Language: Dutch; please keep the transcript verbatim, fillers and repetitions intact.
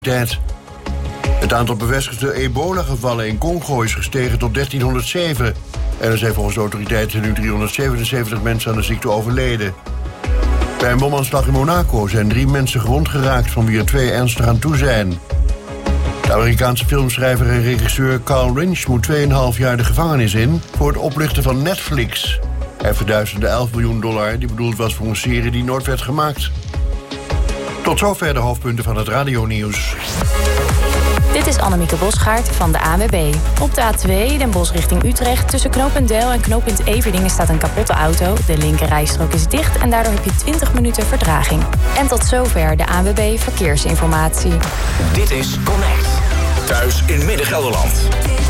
Het aantal bevestigde ebola-gevallen in Congo is gestegen tot dertienhonderdzeven. En er zijn volgens de autoriteiten nu driehonderdzevenenzeventig mensen aan de ziekte overleden. Bij een bomaanslag in Monaco zijn drie mensen gewond geraakt, van wie er twee ernstig aan toe zijn. De Amerikaanse filmschrijver en regisseur Carl Lynch moet twee komma vijf jaar de gevangenis in voor het oplichten van Netflix. Hij verduisterde elf miljoen dollar die bedoeld was voor een serie die nooit werd gemaakt. Tot zover de hoofdpunten van het radionieuws. Dit is Annemieke Bosgaard van de A N W B. Op de A twee, Den Bosch richting Utrecht, tussen knooppunt Deil en knooppunt Everdingen staat een kapotte auto. De linkerrijstrook is dicht en daardoor heb je twintig minuten vertraging. En tot zover de A N W B Verkeersinformatie. Dit is Connect. Thuis in Midden-Gelderland.